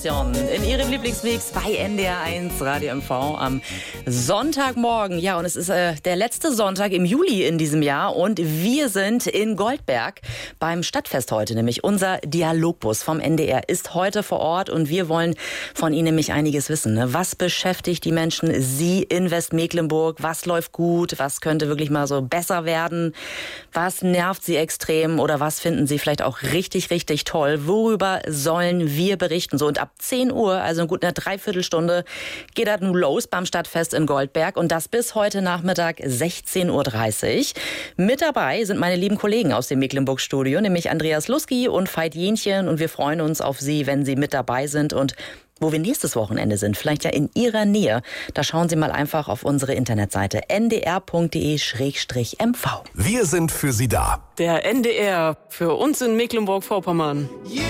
Generation in Ihrem Lieblingsmix bei NDR1 Radio MV am Sonntagmorgen. Ja, und es ist der letzte Sonntag im Juli in diesem Jahr und wir sind in Goldberg beim Stadtfest heute, nämlich unser Dialogbus vom NDR ist heute vor Ort und wir wollen von Ihnen nämlich einiges wissen. Ne? Was beschäftigt die Menschen, Sie in Westmecklenburg? Was läuft gut? Was könnte wirklich mal so besser werden? Was nervt Sie extrem oder was finden Sie vielleicht auch richtig, richtig toll? Worüber sollen wir berichten? So, und ab 10 Uhr, also gut eine Dreiviertelstunde, geht das nun los beim Stadtfest in Goldberg und das bis heute Nachmittag 16:30 Uhr. Mit dabei sind meine lieben Kollegen aus dem Mecklenburg-Studio, nämlich Andreas Luski und Veit Jähnchen und wir freuen uns auf Sie, wenn Sie mit dabei sind und wo wir nächstes Wochenende sind, vielleicht ja in Ihrer Nähe. Da schauen Sie mal einfach auf unsere Internetseite ndr.de/mv. Wir sind für Sie da. Der NDR für uns in Mecklenburg-Vorpommern.